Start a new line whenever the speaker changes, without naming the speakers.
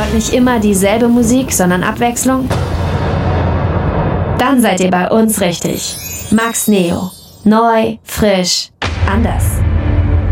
wollt nicht immer dieselbe Musik, sondern Abwechslung? Dann seid ihr bei uns richtig. Max Neo. Neu, frisch, anders.